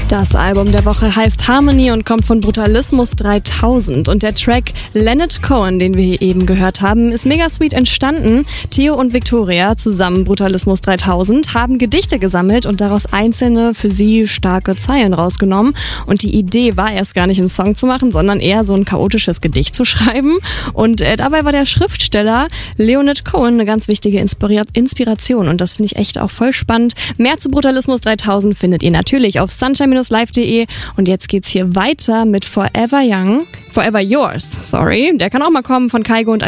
Das Album der Woche heißt Harmony und kommt von Brutalismus 3000. Und der Track Leonard Cohen, den wir hier eben gehört haben, ist mega sweet entstanden. Theo und Victoria, zusammen Brutalismus 3000, haben Gedichte gesammelt und daraus einzelne für sie starke Zeilen rausgenommen. Und die Idee war erst gar nicht einen Song zu machen, sondern eher so ein chaotisches Gedicht zu schreiben. Und dabei war der Schriftsteller Leonard Cohen eine ganz wichtige Inspiration. Und das finde ich echt auch voll spannend. Mehr zu Brutalismus 3000 findet ihr natürlich auf sunshine-live.de. Und jetzt geht's hier weiter mit Forever Yours. Der kann auch mal kommen von Kygo und